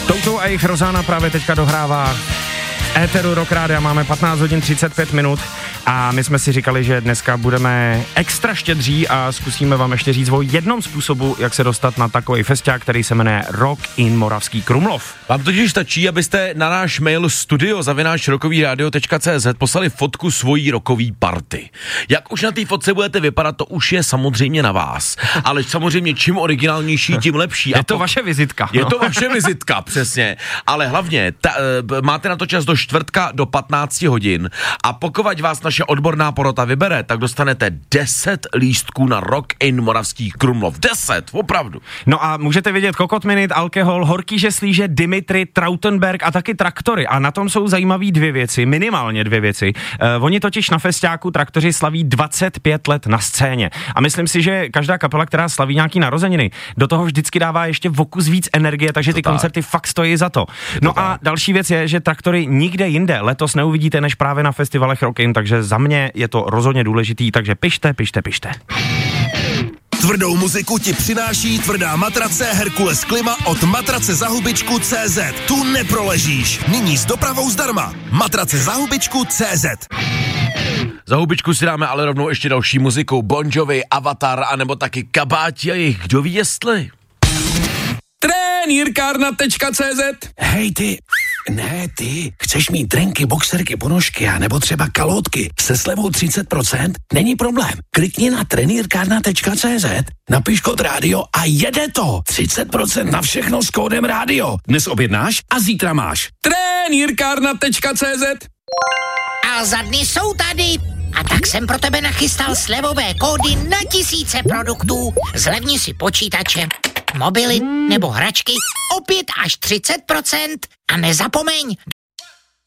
Toutou a jejich Rozána právě teďka dohrává éteru Rock Rádia, máme 15 hodin 35 minut a my jsme si říkali, že dneska budeme extra štědří a zkusíme vám ještě říct o jednom způsobu, jak se dostat na takový festiák, který se jmenuje Rock in Moravský Krumlov. Vám totiž stačí, abyste na náš mail studio@rockovyradio.cz poslali fotku svojí rockový party. Jak už na té fotce budete vypadat, to už je samozřejmě na vás. Ale samozřejmě čím originálnější, tím lepší. Je to vaše vizitka. Je to vaše vizitka, přesně. Ale hlavně, máte na to čas do čtvrtka do 15 hodin a pokud vás naše odborná porota vybere, tak dostanete 10 lístků na Rock in Moravský Krumlov. 10, opravdu. No a můžete vidět Kokot Minute, Alkohol, Horký žeslíže, Dimitri, Trautenberg a taky Traktory. A na tom jsou zajímavé dvě věci, minimálně dvě věci. Oni totiž na festiáku Traktoři slaví 25 let na scéně. A myslím si, že každá kapela, která slaví nějaký narozeniny, do toho vždycky dává ještě o kus víc energie, takže ty koncerty fakt stojí za to. No a další věc je, že Traktory nikde jinde letos neuvidíte než právě na festivalech Rockin, takže za mě je to rozhodně důležitý, takže pište. Tvrdou muziku ti přináší tvrdá matrace Herkules Klima od matracezahubičku.cz. Tu neproležíš. Nyní s dopravou zdarma. Matracezahubičku.cz. Za hubičku si dáme ale rovnou ještě další muziku. Bon Jovi, Avatar, anebo taky Kabáti a jejich kdo ví jestli. Trenýrkárna.cz. Hej ty, ne ty, chceš mít drenky, boxerky, ponožky a nebo třeba kalotky se slevou 30%? Není problém. Klikni na trenýrkárna.cz, napiš kód rádio a jede to. 30% na všechno s kódem rádio. Dnes objednáš a zítra máš. Trenýrkárna.cz. A za dny jsou tady. A tak jsem pro tebe nachystal slevové kódy na tisíce produktů. Zlevni si počítače, mobily nebo hračky o 5 až 30%. A nezapomeň,